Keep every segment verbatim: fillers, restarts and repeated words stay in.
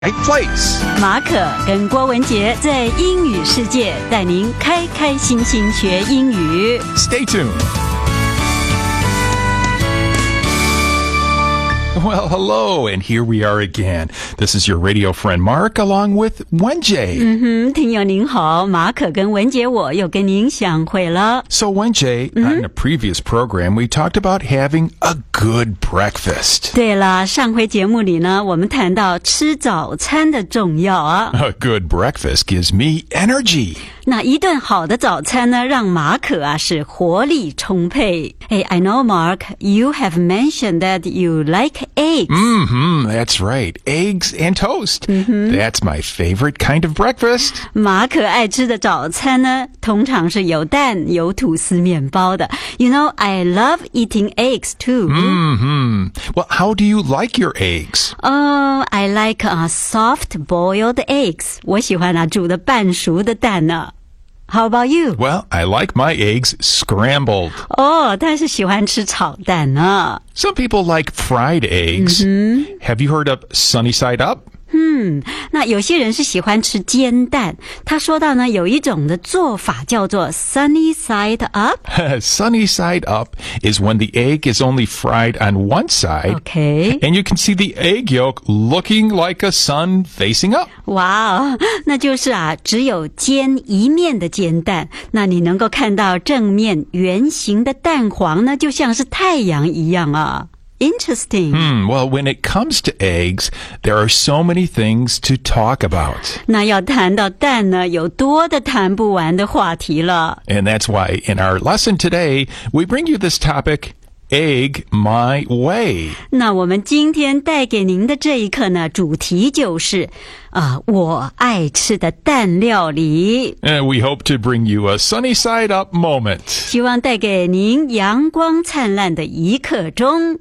right place. 马可跟郭文杰在英语世界带您开开心心学英语。 Stay tuned. Well, hello, and here we are again. This is your radio friend Mark along with Wenjie. 嗯哼，听友您好，马可跟文杰我又跟您相会了。 So, Wenjie, mm-hmm. in a previous program, we talked about having a good breakfast. 对了，上回节目里呢，我们谈到吃早餐的重要啊。 A good breakfast gives me energy. 那一顿好的早餐呢，让马可啊是活力充沛。Hey, I know, Mark, you have mentioned that you like eggs. Mm-hmm, that's right. Eggs and toast. Mm-hmm. That's my favorite kind of breakfast. 马可爱吃的早餐呢，通常是有蛋、有吐司面包的。You know, I love eating eggs too. Mm-hmm. Well, how do you like your eggs? Uh, I like uh, soft boiled eggs. 我喜欢啊煮的半熟的蛋呢。How about you? Well, I like my eggs scrambled. 哦，他是喜欢吃炒蛋呢。 Some people like fried eggs. Mm-hmm. Have you heard of sunny side up? 嗯，那有些人是喜欢吃煎蛋。他说到呢，有一种的做法叫做 sunny side up. Sunny side up is when the egg is only fried on one side. Okay. And you can see the egg yolk looking like a sun facing up. 哇哦，那就是啊，只有煎一面的煎蛋，那你能够看到正面圆形的蛋黄呢，就像是太阳一样啊。Interesting. Hmm, well, when it comes to eggs, there are so many things to talk about. 那要谈到蛋呢，有多的谈不完的话题了。 And that's why in our lesson today, we bring you this topic, Egg My Way. 那我们今天带给您的这一课呢，主题就是啊、呃，我爱吃的蛋料理。 And we hope to bring you a sunny side up moment. 希望带给您阳光灿烂的一刻钟。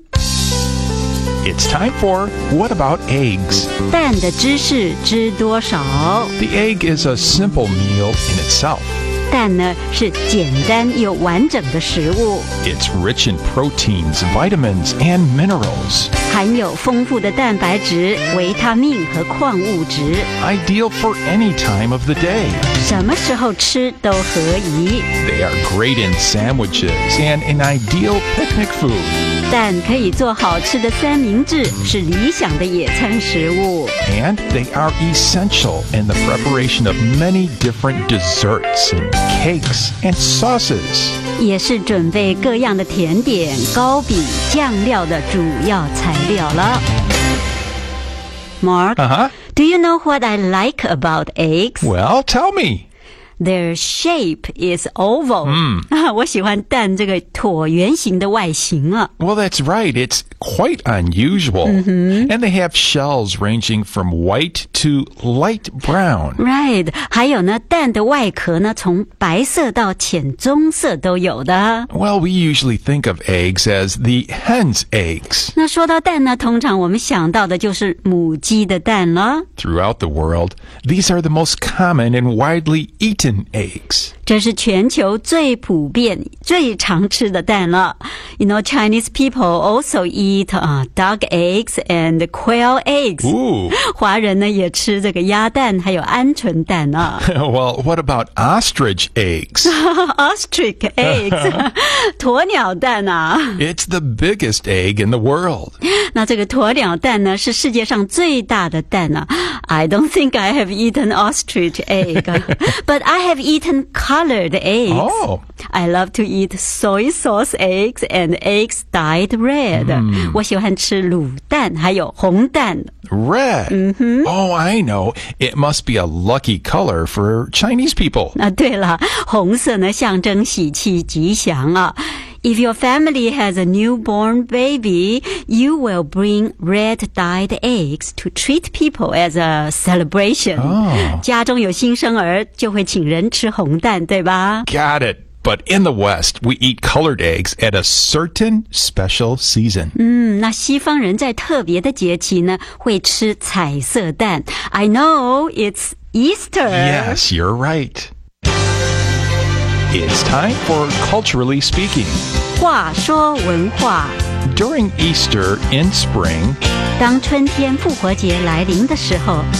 It's time for What About Eggs? 蛋的知识知多少？ The egg is a simple meal in itself. 蛋呢是简单又完整的食物。 It's rich in proteins, vitamins, and minerals. 含有丰富的蛋白质、维他命和矿物质。 Ideal for any time of the day. 什么时候吃都合宜。 They are great in sandwiches and an ideal picnic food. 蛋可以做好吃的三明治，是理想的野餐食物。 And they are essential in the preparation of many different desserts and cakes and sauces. 也是准备各样的甜点、糕饼、酱料的主要材料了。Mark, uh-huh. do you know what I like about eggs? Well, tell me. Their shape is oval. 嗯， 我喜欢蛋这个椭圆形的外形啊。 Well, that's right. It's quite unusual. Mm-hmm. And they have shells ranging from white to light brown. Right. 还有呢，蛋的外壳呢，从白色到浅棕色都有的。 Well, we usually think of eggs as the hen's eggs. 那说到蛋呢，通常我们想到的就是母鸡的蛋了。 Throughout the world, these are the most common and widely eaten eggs. 这是全球最普遍、最常吃的蛋了。You know, Chinese people also eat uh, dog eggs and quail eggs. Ooh. 华人呢也吃这个鸭蛋，还有鹌鹑蛋啊。 Well, what about ostrich eggs? Ostrich eggs. 鸵鸟蛋啊。 It's the biggest egg in the world. 那这个鸵鸟蛋呢，是世界上最大的蛋啊。I don't think I have eaten ostrich egg, but I have eaten colored eggs. Oh. I love to eat soy sauce eggs and eggs dyed red. 嗯， 我喜欢吃卤蛋，还有红蛋。 Red? Mm-hmm. Oh, I know. It must be a lucky color for Chinese people. 啊，对了，红色呢象征喜气吉祥啊。If your family has a newborn baby, you will bring red dyed eggs to treat people as a celebration. Oh. 家中有新生儿，就会请人吃红蛋，对吧？ Got it. But in the West, we eat colored eggs at a certain special season. 嗯，那西方人在特别的节期呢，会吃彩色蛋。I know, it's Easter. Yes, you're right. It's time for Culturally Speaking. 话说文化。 During Easter in spring, 当春天复活节来临的时候